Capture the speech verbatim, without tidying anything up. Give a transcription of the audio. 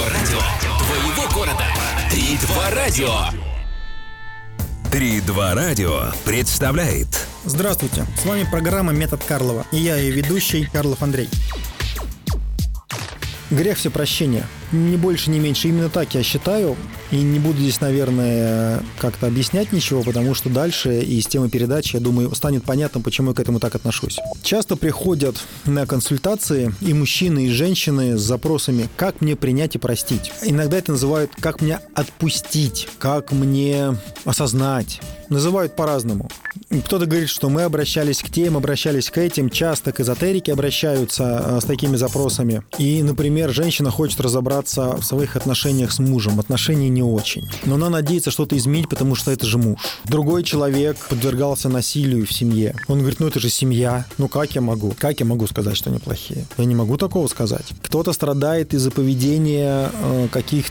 радио твоего города. Три-два радио. Три-два радио представляет. Здравствуйте, с вами программа «Метод Карлова» и я ее ведущий Карлов Андрей. Грех всепрощения. Ни больше, ни меньше. Именно так я считаю. И не буду здесь, наверное, как-то объяснять ничего, потому что дальше из темы передачи, я думаю, станет понятно, почему я к этому так отношусь. Часто приходят на консультации и мужчины, и женщины с запросами «как мне принять и простить?». Иногда это называют «как мне отпустить?», «как мне осознать?». Называют по-разному. Кто-то говорит, что мы обращались к тем, обращались к этим. Часто к эзотерике обращаются с такими запросами. И, например, женщина хочет разобраться в своих отношениях с мужем. Отношения не очень. Но она надеется что-то изменить, потому что это же муж. Другой человек подвергался насилию в семье. Он говорит, ну это же семья. Ну как я могу? Как я могу сказать, что они плохие? Я не могу такого сказать. Кто-то страдает из-за поведения э, каких-то